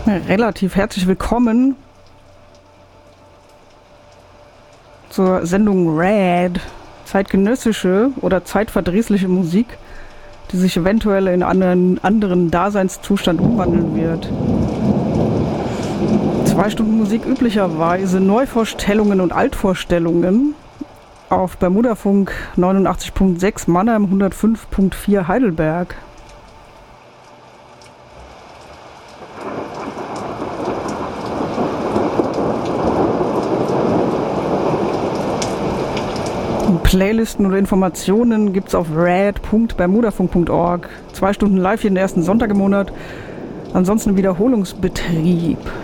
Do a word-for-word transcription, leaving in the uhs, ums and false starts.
Relativ herzlich willkommen zur Sendung Red, zeitgenössische oder zeitverdrießliche Musik, die sich eventuell in einen anderen Daseinszustand umwandeln wird. Zwei Stunden Musik üblicherweise, Neuvorstellungen und Altvorstellungen auf Bermudafunk neunundachtzig Komma sechs Mannheim, hundertfünf Komma vier Heidelberg. Playlisten oder Informationen gibt es auf rad punkt bermudafunk punkt org. Zwei Stunden live jeden ersten Sonntag im Monat. Ansonsten Wiederholungsbetrieb.